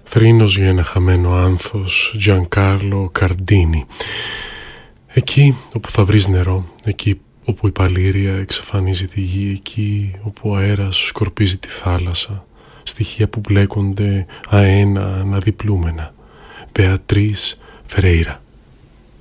Θρήνος για ένα χαμένο άνθος, Giancarlo Cardini. Εκεί όπου θα βρεις νερό, εκεί όπου η παλήρια εξαφανίζει τη γη, εκεί όπου ο αέρας σκορπίζει τη θάλασσα, στοιχεία που μπλέκονται αένα αναδιπλούμενα. Μπεατρίς Φερέιρα.